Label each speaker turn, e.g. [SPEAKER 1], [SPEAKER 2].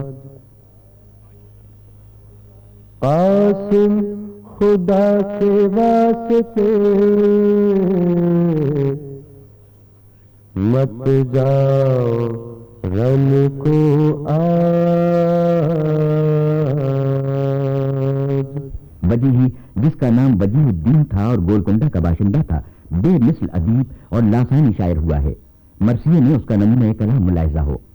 [SPEAKER 1] कासिम खुदा के वास्ते मत जाओ रन को आज।
[SPEAKER 2] वजीही, जिसका नाम वजीहुद्दीन था और गोलकुंडा का बाशिंदा था, बेमिसल अदीब और लासानी शायर हुआ है। मर्सिये में उसका नमूना कलाम मुलाहिजा हो।